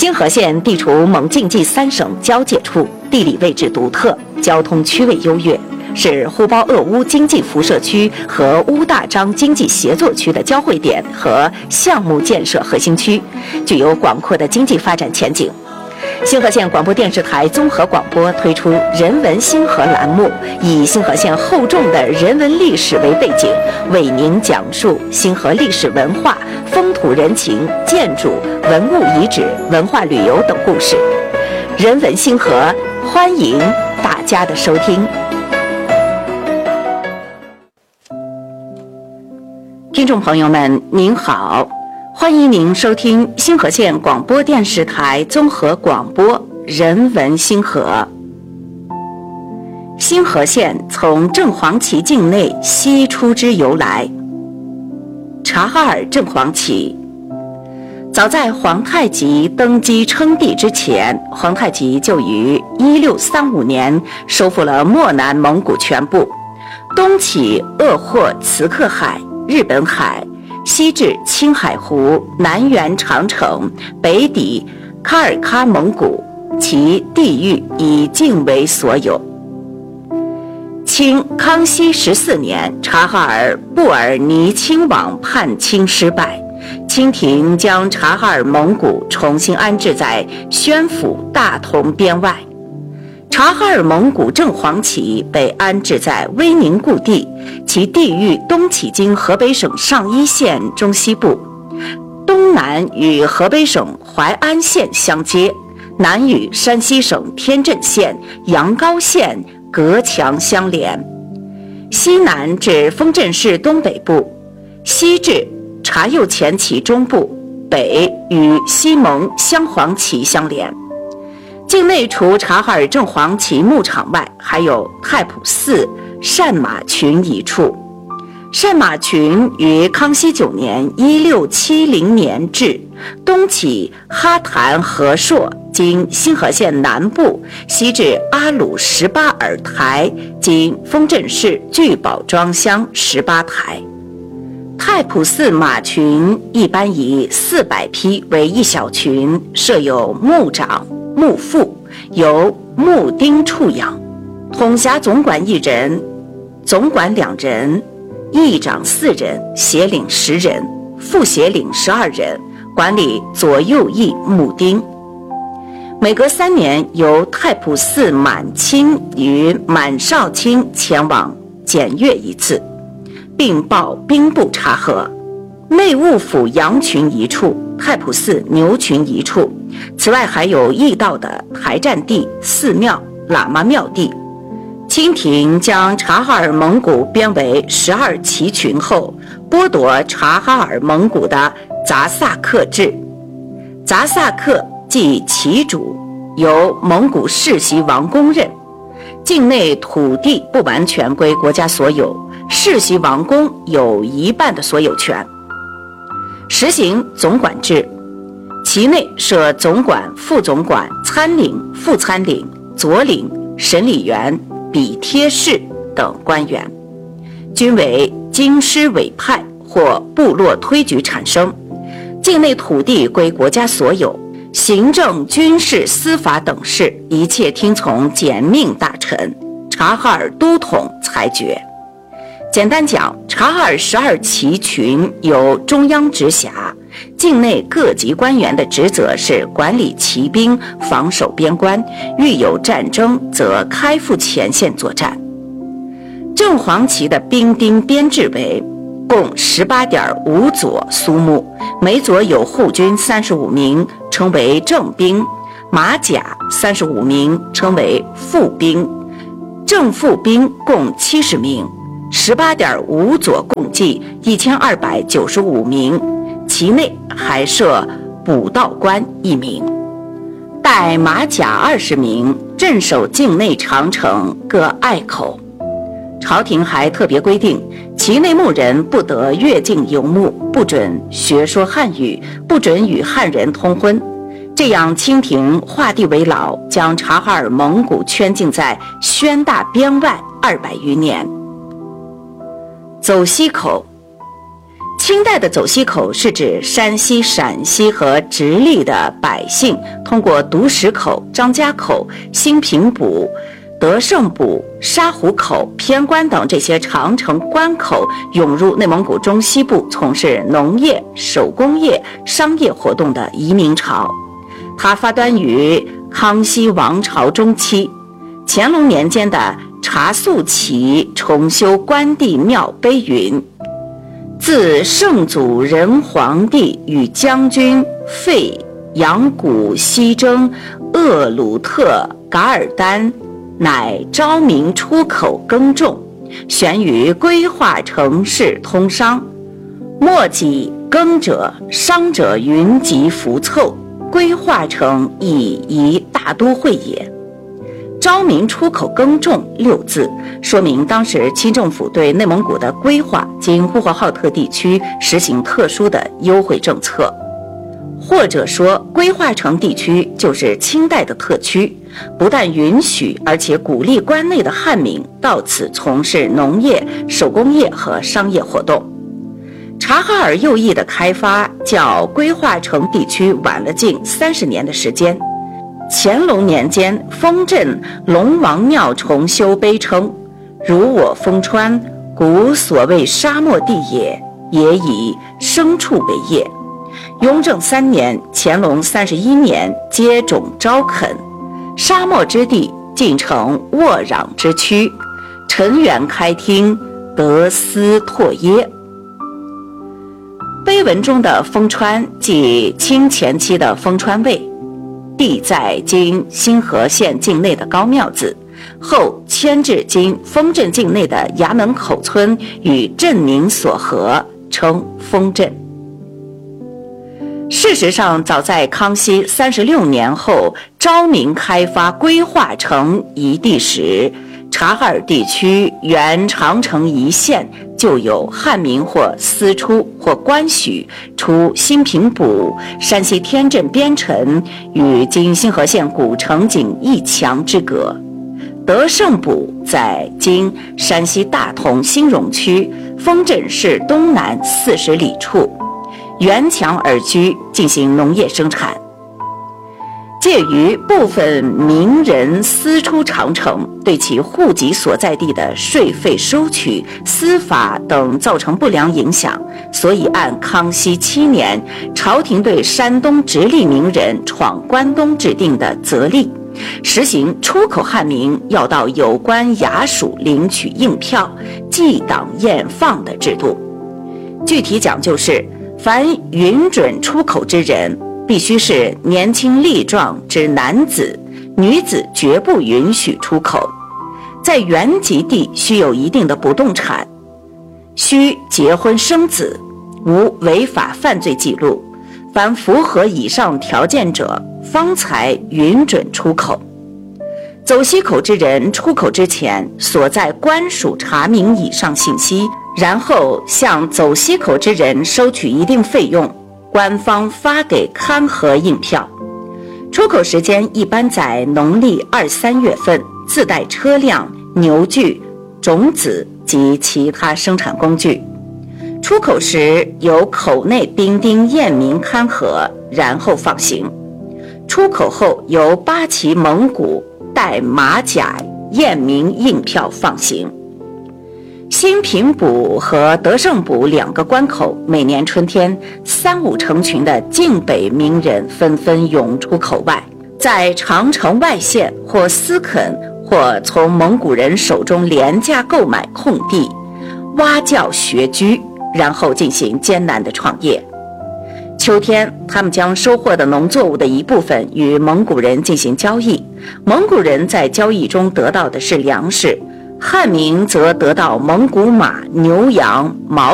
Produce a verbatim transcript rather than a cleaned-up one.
兴和县地处蒙晋冀三省交界处，地理位置独特，交通区位优越，是呼包鄂乌经济辐射区和乌大章经济协作区的交汇点和项目建设核心区，具有广阔的经济发展前景。兴和县广播电视台综合广播推出人文兴和栏目，以兴和县厚重的人文历史为背景，为您讲述兴和历史文化、风土人情、建筑、文物遗址、文化旅游等故事。人文兴和，欢迎大家的收听。听众朋友们，您好。欢迎您收听兴和县广播电视台综合广播人文兴和。兴和县从正黄旗境内西出之由来。察哈尔正黄旗，早在皇太极登基称帝之前，皇太极就于一六三五年收复了漠南蒙古全部，东起鄂霍茨克海、日本海，西至青海湖，南缘长城，北抵喀尔喀蒙古，其地域以境为所有。清康熙十四年，察哈尔布尔尼亲王叛清失败，清廷将察哈尔蒙古重新安置在宣府大同边外。察哈尔蒙古正黄旗被安置在威宁故地，其地域东起经河北省上邑县中西部，东南与河北省淮安县相接，南与山西省天镇县、阳高县隔墙相连，西南至丰镇市东北部，西至察右前旗中部，北与西蒙镶黄旗相连。境内除察哈尔正黄旗牧场外，还有太仆寺善马群一处。善马群于康熙九年一六七零年置，东起哈坛和硕，经兴和县南部，西至阿鲁十八尔台，经丰镇市聚宝庄乡十八台。太仆寺马群一般以四百匹为一小群，设有牧长、牧副，由牧丁处养，统辖总管一人，总管两人，议长四人，协领十人，副协领十二人，管理左右翼牧丁。每隔三年，由太仆寺满亲与满少卿前往检阅一次，并报兵部察核。内务府羊群一处，太仆寺牛群一处，此外还有驿道的台占地、寺庙、喇嘛庙地。清廷将察哈尔蒙古编为十二旗群后，剥夺察哈尔蒙古的杂萨克制。杂萨克即旗主，由蒙古世袭王公任，境内土地不完全归国家所有，世袭王公有一半的所有权。实行总管制，其内设总管、副总管、参领、副参领、佐领、审理员、笔贴士等官员，均为京师委派或部落推举产生。境内土地归国家所有，行政、军事、司法等事一切听从简命大臣、察哈尔都统裁决。简单讲，察哈尔十二旗群由中央直辖，境内各级官员的职责是管理骑兵、防守边关，遇有战争则开赴前线作战。正黄旗的兵丁编制为共 十八点五 佐苏木，每佐有护军三十五名，称为正兵，马甲三十五名，称为副兵，正副兵共七十名。十八点五 佐共计一千二百九十五名，其内还设补道官一名，带马甲二十名，镇守境内长城各隘口。朝廷还特别规定，其内牧人不得越境游牧，不准学说汉语，不准与汉人通婚。这样，清廷画地为牢，将察哈尔蒙古圈禁在宣大边外二百余年。走西口， 清代的走西口是指山西、陕西和直隶的百姓通过独石口、张家口、兴平堡、德胜堡、沙湖口、偏关等这些长城关口涌入内蒙古中西部，从事农业、手工业、商业活动的移民潮。它发端于康熙王朝中期，乾隆年间的查肃旗重修关帝庙碑云：自圣祖仁皇帝与将军费扬古西征厄鲁特噶尔丹，乃昭明出口耕种，悬于规划城市通商。末己耕者商者云集浮凑，规划成以一大都会也。昭明出口耕种六字，说明当时清政府对内蒙古的规划经呼和浩特地区实行特殊的优惠政策，或者说规划城地区就是清代的特区，不但允许而且鼓励关内的汉民到此从事农业、手工业和商业活动。察哈尔右翼的开发较规划城地区晚了近三十年的时间。乾隆年间，丰镇龙王庙重修碑称：如我丰川，古所谓沙漠地也，也以牲畜为业。雍正三年，乾隆三十一年，接种招垦，沙漠之地尽成沃壤之区，陈园开汀，得斯拓耶。碑文中的丰川即清前期的丰川卫，地在今新河县境内的高庙子，后迁至今丰镇境内的衙门口村，与镇名所合，称丰镇。事实上，早在康熙三十六年后，昭明开发规划成一地时，察哈尔地区原长城一线就有汉民或私出或官许出兴平堡、山西天镇边城与今新河县古城仅一墙之隔。德胜堡在今山西大同兴荣区丰镇市东南四十里处，沿墙而居，进行农业生产。介于部分名人私出长城，对其户籍所在地的税费收取、司法等造成不良影响，所以按康熙七年朝廷对山东直隶名人闯关东制定的则例，实行出口汉民要到有关衙署领取印票，记档验放的制度。具体讲究是，凡允准出口之人，必须是年轻力壮之男子，女子绝不允许出口。在原籍地需有一定的不动产，需结婚生子，无违法犯罪记录，凡符合以上条件者，方才允准出口。走西口之人出口之前，所在官署查明以上信息，然后向走西口之人收取一定费用，官方发给勘核印票。出口时间一般在农历二三月份，自带车辆、牛具、种子及其他生产工具。出口时由口内兵丁验明勘核，然后放行。出口后由八旗蒙古带马甲验明印票放行。兴平堡和德胜堡两个关口，每年春天三五成群的晋北名人纷纷涌出口外，在长城外县或私垦或从蒙古人手中廉价购买空地，挖教学居，然后进行艰难的创业。秋天，他们将收获的农作物的一部分与蒙古人进行交易，蒙古人在交易中得到的是粮食，汉民则得到蒙古马、牛羊、毛